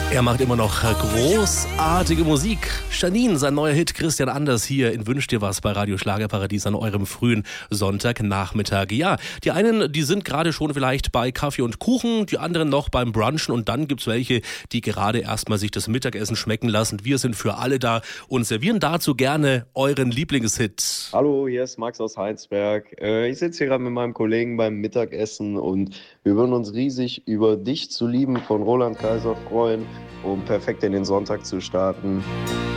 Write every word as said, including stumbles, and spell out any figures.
Er macht immer noch großartige Musik. Janine, sein neuer Hit Christian Anders hier in Wünsch dir was bei Radio Schlagerparadies an eurem frühen Sonntagnachmittag. Ja, die einen, die sind gerade schon vielleicht bei Kaffee und Kuchen, die anderen noch beim Brunchen und dann gibt's welche, die gerade erstmal sich das Mittagessen schmecken lassen. Wir sind für alle da und servieren dazu gerne euren Lieblingshit. Hallo, hier ist Max aus Heinsberg. Äh, ich sitze hier gerade mit meinem Kollegen beim Mittagessen und wir würden uns riesig über Dich zu lieben von Roland Kaiser freuen, um perfekt in den Sonntag zu starten.